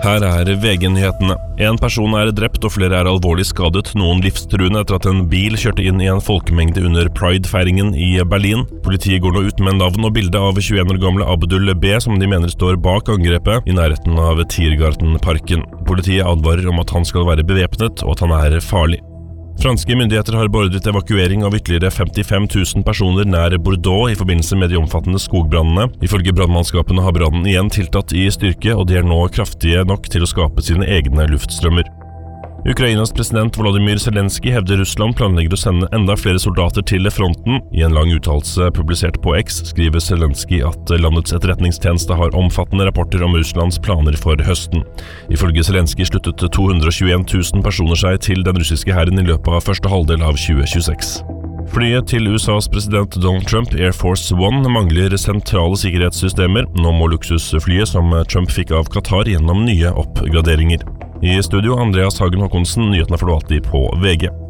Her VG-nyhetene. En person drept og flere alvorlig skadet, noen livstruende etter at en bil kjørte inn i en folkemengde under Pride-feiringen i Berlin. Politiet går nå ut med navn og bilde av 21 år gamle Abdul B, som de mener står bak angrepet i nærheten av Tiergarten-parken. Politiet advarer om at han skal være bevæpnet og at han farlig. Franske myndigheter har beordret evakuering av ytterligere 55 000 personer nær Bordeaux i forbindelse med de omfattende skogbrannene. Ifølge brannmannskapene har brannen igjen tiltatt i styrke, og de nå kraftige nok til å skape sine egne luftstrømmer. Ukrainas president Volodymyr Zelensky hevder Russland planlegger å sende enda flere soldater til fronten. I en lang uttalelse publisert på X skriver Zelensky at landets etterretningstjeneste har omfattende rapporter om Russlands planer for høsten. Ifølge Zelensky sluttet 221 000 personer seg til den russiske hæren i løpet av første halvdel av 2026. Flyet til USAs president Donald Trump, Air Force One, mangler sentrale sikkerhetssystemer. Nå må luksusflyet som Trump fikk av Qatar gjennom nye oppgraderinger. I studio Andreas Hagen Håkonsen, nyhetene får du alltid på VG.